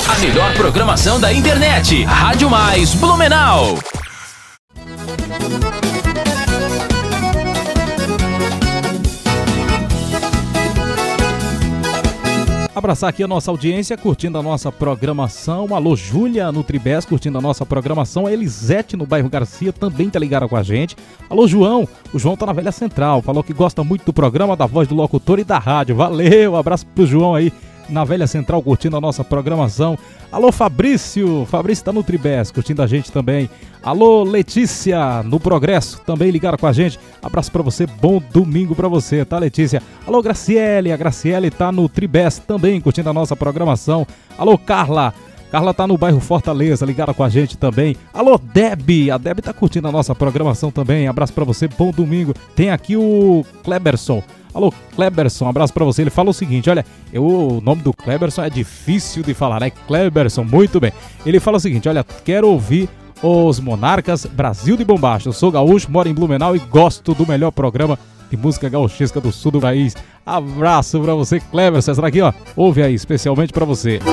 A melhor programação da internet. Rádio Mais Blumenau. Abraçar aqui a nossa audiência, curtindo a nossa programação. Alô, Júlia no Tribés, curtindo a nossa programação. A Elisete no bairro Garcia também tá ligada com a gente. Alô, João. O João tá na Velha Central. Falou que gosta muito do programa, da voz do locutor e da rádio. Valeu, abraço pro João aí na Velha Central, curtindo a nossa programação. Alô, Fabrício. Fabrício tá no Tribés, curtindo a gente também. Alô, Letícia no Progresso, também ligada com a gente. Abraço pra você, bom domingo pra você, tá, Letícia? Alô, Graciele. A Graciele tá no Tribés também, curtindo a nossa programação. Alô, Carla. Carla tá no bairro Fortaleza, ligada com a gente também. Alô, Deb. A Deb tá curtindo a nossa programação também. Abraço pra você, bom domingo. Tem aqui o Kleberson. Alô, Kleberson, um abraço pra você. Ele fala o seguinte, olha, o nome do Kleberson é difícil de falar, né? Kleberson, muito bem. Ele fala o seguinte, olha, quero ouvir os Monarcas, Brasil de Bombacha. Eu sou gaúcho, moro em Blumenau e gosto do melhor programa de música gauchesca do sul do país. Abraço pra você, Kleberson. Essa daqui, ó, ouve aí, especialmente pra você.